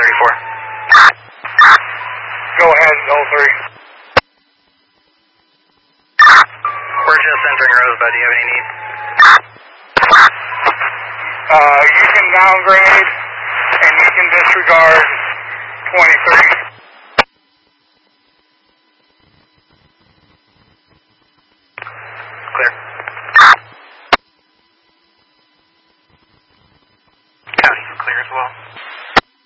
34. Go ahead, 03. We're just entering Rosebud. Do you have any needs? You can downgrade and you can disregard 23. Clear.